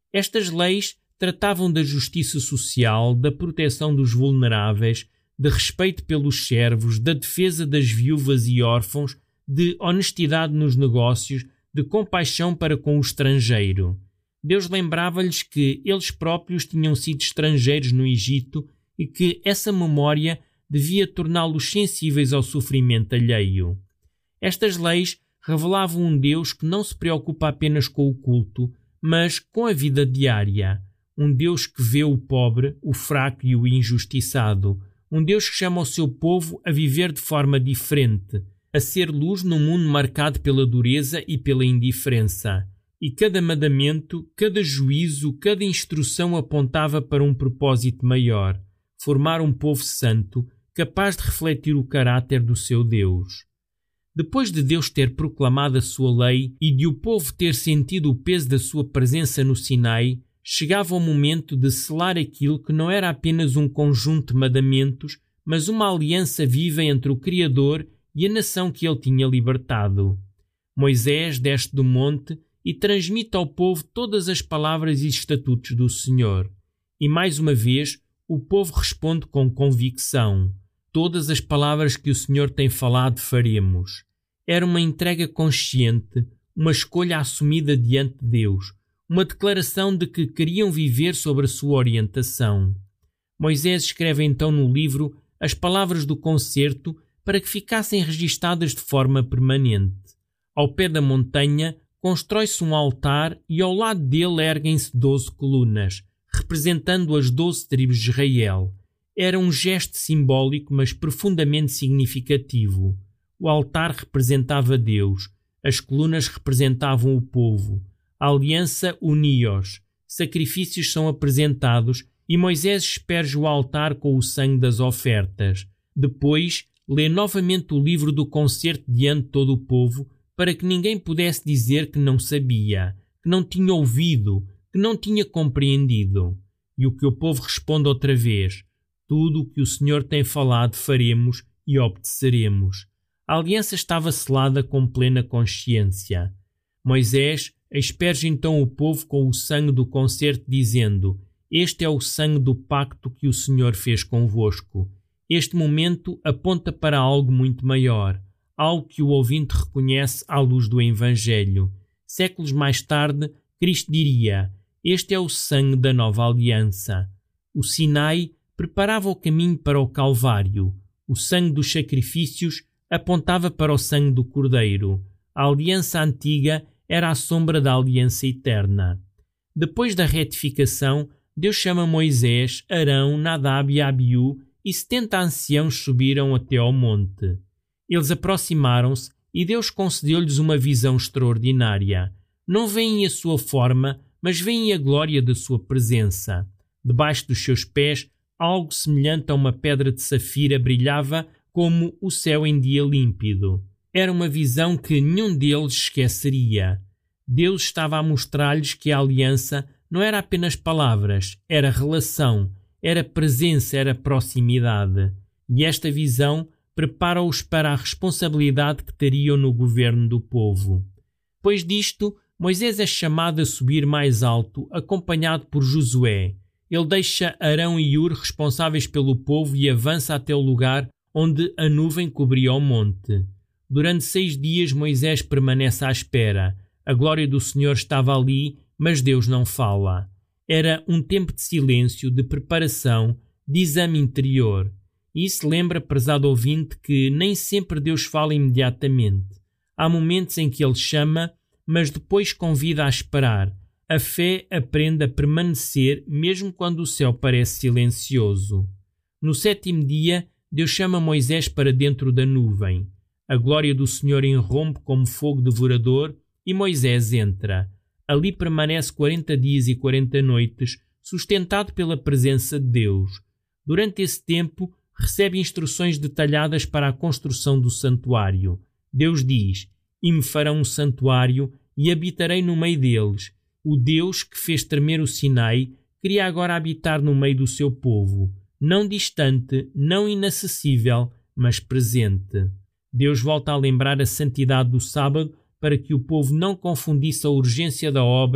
Estas leis tratavam da justiça social, da proteção dos vulneráveis, de respeito pelos servos, da defesa das viúvas e órfãos, de honestidade nos negócios, de compaixão para com o estrangeiro. Deus lembrava-lhes que eles próprios tinham sido estrangeiros no Egito e que essa memória devia torná-los sensíveis ao sofrimento alheio. Estas leis revelavam um Deus que não se preocupa apenas com o culto, mas com a vida diária. Um Deus que vê o pobre, o fraco e o injustiçado. Um Deus que chama o seu povo a viver de forma diferente, a ser luz num mundo marcado pela dureza e pela indiferença. E cada mandamento, cada juízo, cada instrução apontava para um propósito maior: formar um povo santo, capaz de refletir o caráter do seu Deus. Depois de Deus ter proclamado a sua lei e de o povo ter sentido o peso da sua presença no Sinai, chegava o momento de selar aquilo que não era apenas um conjunto de mandamentos, mas uma aliança viva entre o Criador e a nação que ele tinha libertado. Moisés desce do monte e transmite ao povo todas as palavras e estatutos do Senhor. E mais uma vez, o povo responde com convicção: todas as palavras que o Senhor tem falado faremos. Era uma entrega consciente, uma escolha assumida diante de Deus, uma declaração de que queriam viver sobre a sua orientação. Moisés escreve então no livro as palavras do concerto para que ficassem registadas de forma permanente. Ao pé da montanha constrói-se um altar e ao lado dele erguem-se 12 colunas, representando as 12 tribos de Israel. Era um gesto simbólico, mas profundamente significativo. O altar representava Deus, as colunas representavam o povo, a aliança unia-os, sacrifícios são apresentados e Moisés asperge o altar com o sangue das ofertas. Depois, lê novamente o livro do concerto diante de todo o povo, para que ninguém pudesse dizer que não sabia, que não tinha ouvido, que não tinha compreendido. E o que o povo responde outra vez: tudo o que o Senhor tem falado faremos e obedeceremos. A aliança estava selada com plena consciência. Moisés asperge então o povo com o sangue do concerto, dizendo: este é o sangue do pacto que o Senhor fez convosco. Este momento aponta para algo muito maior, algo que o ouvinte reconhece à luz do Evangelho. Séculos mais tarde, Cristo diria: este é o sangue da nova aliança. O Sinai preparava o caminho para o Calvário. O sangue dos sacrifícios apontava para o sangue do Cordeiro. A aliança antiga era a sombra da aliança eterna. Depois da retificação, Deus chama Moisés, Arão, Nadab e Abiú, e 70 anciãos subiram até ao monte. Eles aproximaram-se e Deus concedeu-lhes uma visão extraordinária. Não veem a sua forma, mas veem a glória da sua presença. Debaixo dos seus pés, algo semelhante a uma pedra de safira brilhava como o céu em dia límpido. Era uma visão que nenhum deles esqueceria. Deus estava a mostrar-lhes que a aliança não era apenas palavras, era relação, era presença, era proximidade. E esta visão prepara-os para a responsabilidade que teriam no governo do povo. Depois disto, Moisés é chamado a subir mais alto, acompanhado por Josué. Ele deixa Arão e Hur responsáveis pelo povo e avança até o lugar onde a nuvem cobria o monte. Durante 6 dias Moisés permanece à espera. A glória do Senhor estava ali, mas Deus não fala. Era um tempo de silêncio, de preparação, de exame interior. E isso lembra, prezado ouvinte, que nem sempre Deus fala imediatamente. Há momentos em que Ele chama, mas depois convida a esperar. A fé aprende a permanecer mesmo quando o céu parece silencioso. No 7º dia, Deus chama Moisés para dentro da nuvem. A glória do Senhor irrompe como fogo devorador e Moisés entra. Ali permanece 40 dias e 40 noites, sustentado pela presença de Deus. Durante esse tempo, recebe instruções detalhadas para a construção do santuário. Deus diz: e me farão um santuário e habitarei no meio deles. O Deus que fez tremer o Sinai queria agora habitar no meio do seu povo, não distante, não inacessível, mas presente. Deus volta a lembrar a santidade do sábado para que o povo não confundisse a urgência da obra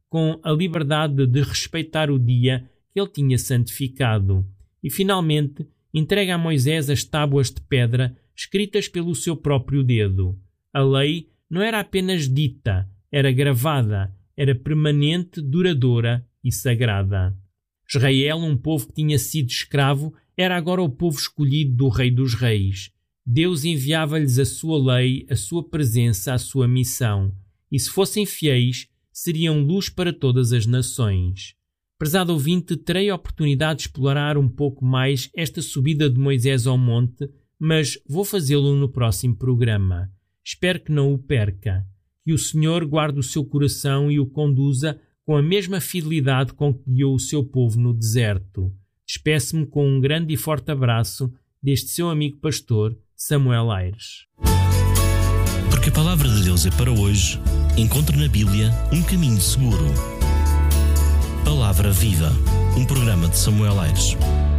com a liberdade de respeitar o dia que ele tinha santificado. E, finalmente, entrega a Moisés as tábuas de pedra escritas pelo seu próprio dedo. A lei não era apenas dita, era gravada, era permanente, duradoura e sagrada. Israel, um povo que tinha sido escravo, era agora o povo escolhido do Rei dos Reis. Deus enviava-lhes a sua lei, a sua presença, a sua missão. E se fossem fiéis, seriam luz para todas as nações. Prezado ouvinte, terei a oportunidade de explorar um pouco mais esta subida de Moisés ao monte, mas vou fazê-lo no próximo programa. Espero que não o perca. Que o Senhor guarde o seu coração e o conduza com a mesma fidelidade com que guiou o seu povo no deserto. Despeço-me com um grande e forte abraço deste seu amigo pastor, Samuel Aires. Porque a palavra de Deus é para hoje, encontre na Bíblia um caminho seguro. Palavra Viva, um programa de Samuel Aires.